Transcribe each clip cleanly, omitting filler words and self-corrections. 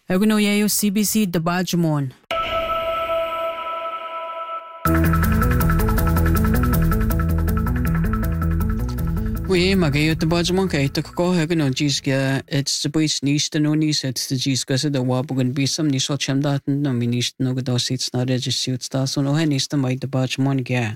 Eguno yayo CBC Dabajmon. We magayo Dabajmon kay takko eguno jiska it's the boys nista no nis it's the jiska so the wabugan bisam ni so chamdat no minist no godos it's not registered sta so no henista mai Dabajmon ga.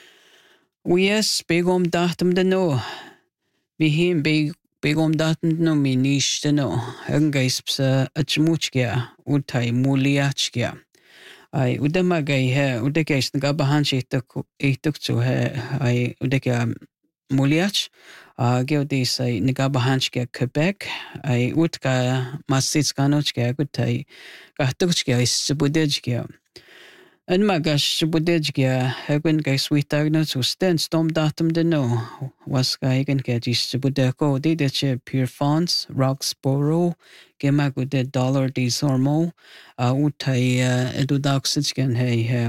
We yes begom datum the no. Vi him begom datum no minist no. Engaisps a chmuchga utai muliachga. I udamagay he udekais nagabahan siya ituk to he I udeka muliach. Geodis ay nagabahan siya Quebec. I utka masits kanochga gutai kahtukchga is subudejga. And magash subudejga hegun kay sweetagno to stand storm datum de no was kaigan kajis subudeko dideche Pure Fonts, Roxborough, gemagude dollar disormo, utai edudaxitsgan hey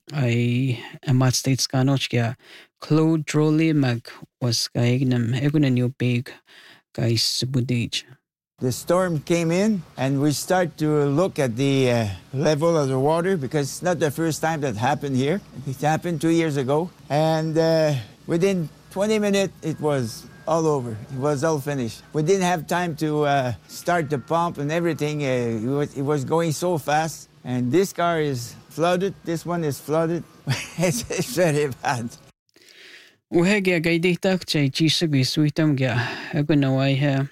I mat states kanochga Claude Drolly mag was kaignam egunan you big guys subudej. The storm came in and we start to look at the level of the water because it's not the first time that happened here. It happened 2 years ago. And within 20 minutes, it was all over. It was all finished. We didn't have time to start the pump and everything. It was going so fast. And this car is flooded. This one is flooded. It's very bad. Uhega gaidiktak chay chisagui sweetam ga egunawai ha.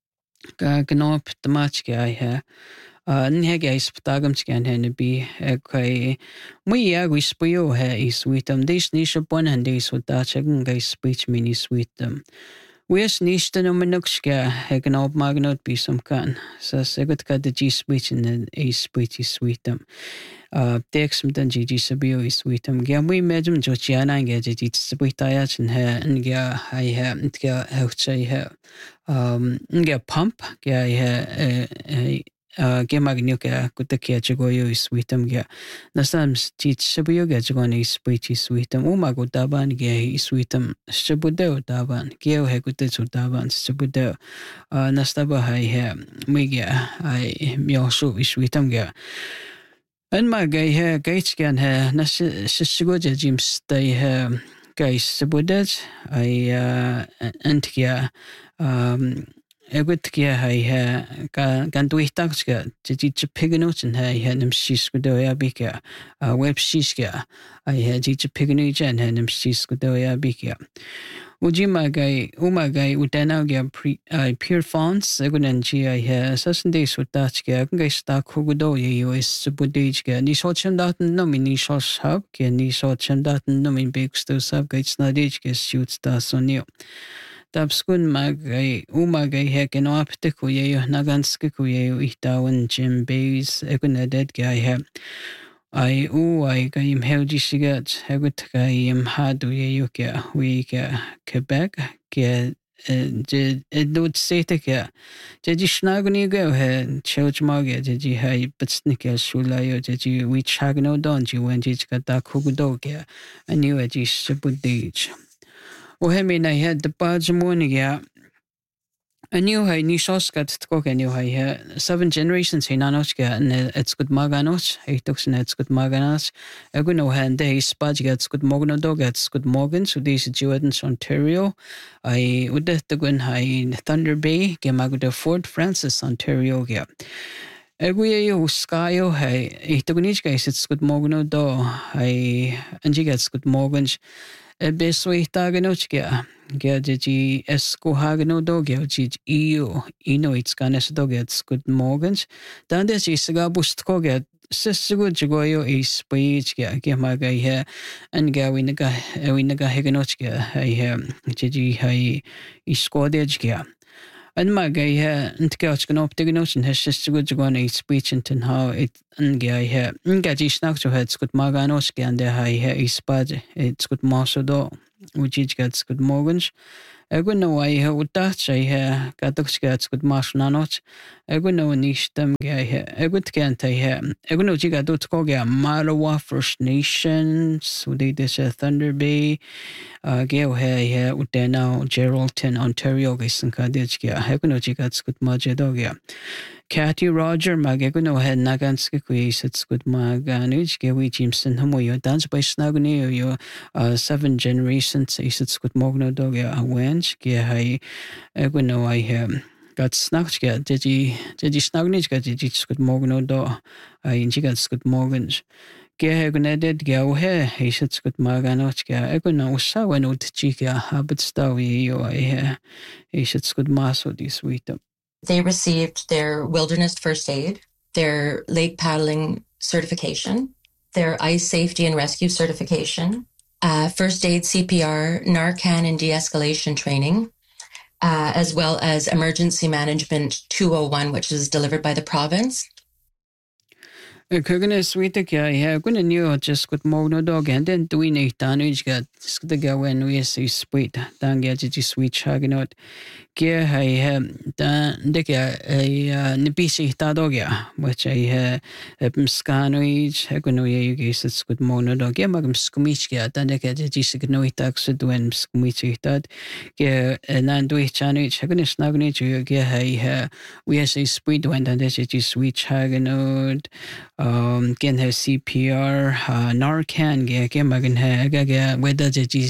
Gnop the match guy here. Nhega is patagam hen be a quay. We spoil her is sweet this niche upon and days with that chicken guy speech mini sweet them. Where's niche the nomenuxka, gnop magnot be some can. So second cut the G speech and a speech is sweet them. Takes some Gigi Sabio is sweet them. Gam we madam Georgiana and get it sweet diet and her and ga I have out say her. Get pump, get magnuka, kutakia chagoyo is sweetum get. The sams teach Sabio get on a speech is sweetum, umago daban, gay is sweetum, Shabudo daban, geo hekutu daban, Shabudo, Nastaba high hair, Miga, I Miosu is sweetum get. And my gay hair, gates can hair, Nasigoja Jim stay hair. Guys, Sabudaj, I Antia, Egutkia, I Ganduitaxka, Jiji Piganut, and I had him Siskudoya Bika, Web Siska, I had Jiji Piganuja and had him Siskudoya Bika. Ujimagai, Umagai, Udanaga, Pure Fonts, Egunanji, I have Sassandays with Dachka, Gaista Kugudo, you is Subudijka, Nishocham Datin Nomin Nishos Hub, Nishocham Datin Nomin Bakes to Subgates Nadijka shoots Dasonio. Tabskun Magai, Umagai Hek and Opticuye, Naganskikuye, Itawan, Jim Bays, Egunadet Guy have. I gaim helgi sigat hegut gaim hadu yuka we Quebec ke edut seteka jadi snaguni go he church mage jadi hai bitsnika shulayo jadi we chagno donji when jika da kugudoga and you aji subudij o hemina had the bajmoniga a new high Nishos got to a new high 7 generations in Nanochka and it's good Maganoch, I took it's good Maganas. A good no hand day, Spudge gets good Mogno gets good Morgan, so these Jordans, Ontario. I would have to go in high Thunder Bay, Gemago Fort Francis, Ontario. Eguye Skyo, I took an each guys, it's good Mogno do, I and she gets good Morgans. Beswe Taganochka. Gadji Esco Hagano dog, EU, Ino, it's Ganes dogets good Morgans. Then there's Isagabust Koget, Sister Jagoyo is speech, Gemaga here, and Gawinaga Heganochka, I have Gigi Hai Iscodejka. And my guy here, and Couch can optiganos and has sister good to go on a speech and how it and guy here. Gaji snacks your heads good Maganoski and the high hair is bad, it's good Masodo. Which each gets good Morgans. I go no I would touch I hear Gadox gets good marsh nanot. I go no niche them guy here. I would can't I hear. I go no jiga do to go get Marawa First Nations, who did this Thunder Bay, Gale here, with now Geraldton, Ontario, Gason Kadich, I go no jigats good Majadogia. Kathy Roger magekuno head naganske kuisets good maganuj gewi Jimson homo yo dance by snaguni yo 7 generations isets good mogno dog ya wench ge hai eguno I got snagged get did you snagni get did you good mogno do I inji got good morgens ge eguno did go he isets good maganoch ge eguno usa when ut chica habit stawi yo I isets good maso this week. They received their wilderness first aid, their lake paddling certification, their ice safety and rescue certification, first aid CPR, Narcan and de-escalation training, as well as emergency management 201, which is delivered by the province. Kugana sweetek ya gonna new just good mogno dog and then do we need danuj got the go when we see sweet dan get you sweet chagnot gear I dan dika a nibisi dadogia which I scanuj hagano you guess it's good mogno dog ya magam skumichia dan dika just ignoitax when skumichitad gear nan do it chanuj hagana snagnich you gear we see sweet when dan just sweet chagnot gen her CPR Narcan ge magan ha ga whether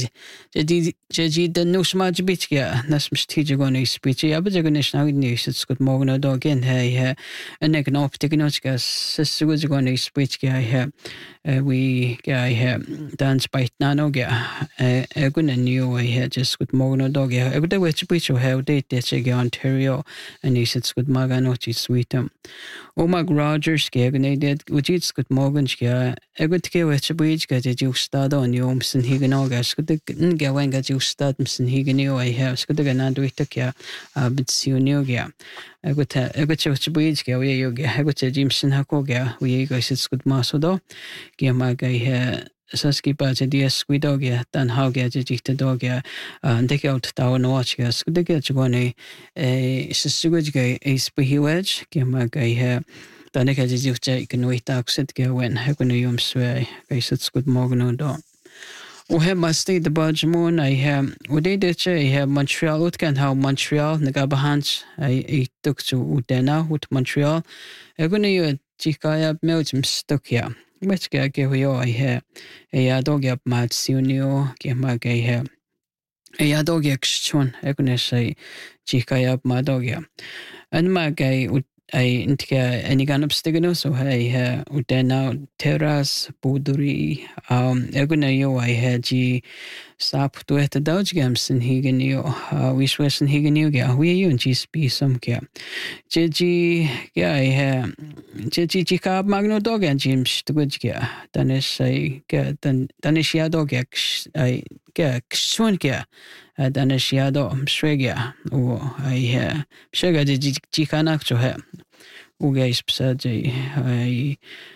the no smart bit ge nas mistije gonna speech ya but gonna snag news it's good morgen dog gen ha and ek no optikinotska sesugos gonna speech ge ha we guy ha dance by nano ge gonna new I had just good morgen dog ya but which bit you have date ge Ontario and it's good maganochi sweet Omag Rogers ge gonna did which it's good morgen ge good ge which bridge get you start on you sin higanogas good ge when get you start sin higanio I have good ge nan do it ge but see new ge good which bridge ge we you ge good Jimson hako ge we guys it's good masodo ge mag I Saski Baja DS Squidogia, Dan Hagia, Jita Dogia, and take out Town Watchgas, the get one a Sisuga, a spihy wedge, Gimaga hair, Danica Juja can wait accent go when Hagunum sway, I said good morgen dawn. O have my state the budge moon, I have, would they did I have Montreal, what can how Montreal, Nagabahans, I took to Udena with Montreal, I'm gonna you Chikaya Melchim stuck here. Which guy give you I have a dog up mad sunio, give my gay hair. A dog exchon, I gonna say, Chika up my dog ya. And my guy would I intika any gun up stigano, so I udena terras, buduri, eguna yo I had G sap to at the Dodge Gams and Higanio, wish West and Higanio, we you and G spe some care. Gigi, yeah, I have Gigi cab magno dog and James to good gear. Then I get then is ya dog I get soon care. Then is ya dog Sregia, or I sugar the Gikanak to her. Uga is beside I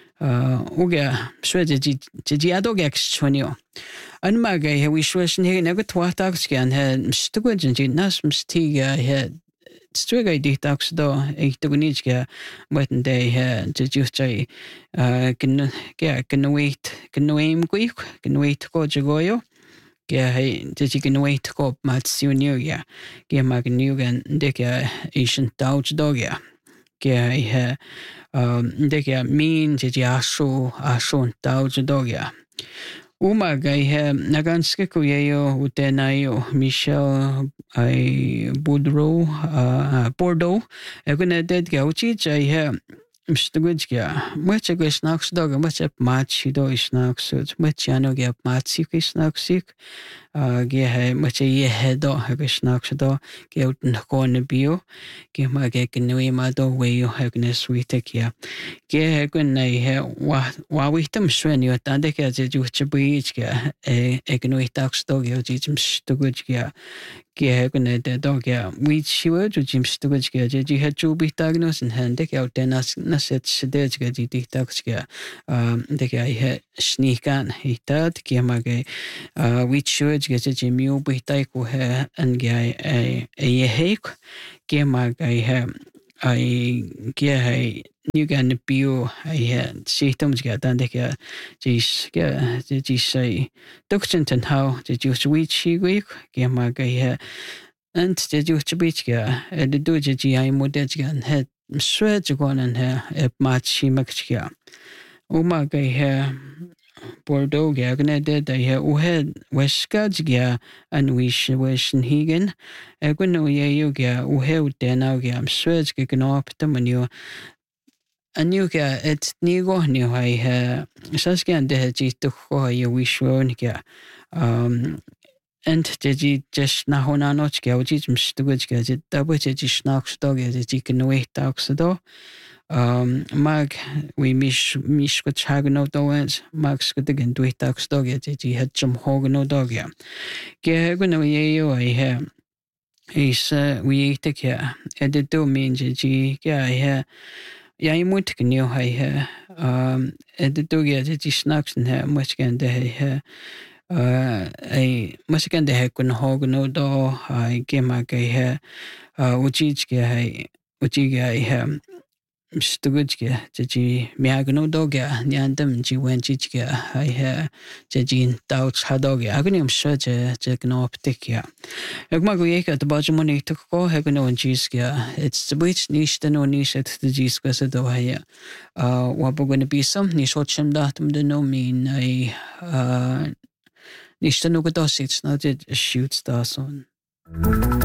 Uga Swede Giado Gex 20. And my guy, we swear here never twatax can had Stugan Nas Mstiga had Striga detax do a Tugunijka, but they had to just say, can wait quick, can wait to go Jagoyo. Did you can wait to go Matsunia, get Magnugan, Dicka Asian Dodge Dogia. Dicka mean did ya show Dodge Dogia. Umaga naganske kuyeyo utenayo Michel I Bordeaux eguna dead gauchi I Mr. Gudja, much a snacks dog, much a match do snacks, much I know get matchy snacksik, get much a ye head or have a snacks do, get out in corner bio, get my get in the my dog way you have a sweet take here. Get when I have what we them strain you at the decades you to breach, a economic tax dog, you teach him to good gear. Get the dog, which you were to Jim Stewart, you had to be diagnosed and hand take out then as Nasset Sedge, the detox, the guy had sneak on, he thought, Giamage, which you get a Jimmy be taiko hair and guy a hake, Giamage have. I get a new gun bio. I had symptoms get done. They get this. Did you say, Duxton? How did you switch? Week, get my guy here. And did you switch? The Doja GI Model gun had mswedgonen he machimakchia umaga he Bordeaux gna de he uhe weskadgia an wishin higen egwno ye ga uhe utena ga mswedge gnopta manio anuga et nigo ni he saskan de jitu ho ye wishon ga and de just na hona noch ga uji mstugj ga de dabu de snaks dog de gnoi taxdo mag we mish go chagno doens max go den duitax dog de het zum hogno dog ja ge go no ye yo I he is we take ja de do means ji ga he ja I moet gnu he de do ja de snacks he much gan de he much gan de he kun hogno do I ge mag he uji ge uji ga he Stugudge, Jiji Miagno Doga, Nyandam, Jiwenjige, I hear Jajin Douts Hadoga, Agonium Surge, Jagnopticia. Egmagueka, the Bajamoni took go Hegano and Giskia. It's the which niche the no niche at the Gisquas do here. What we're going to be some niche watching datum the no mean I niche the no it's not it shoots the son.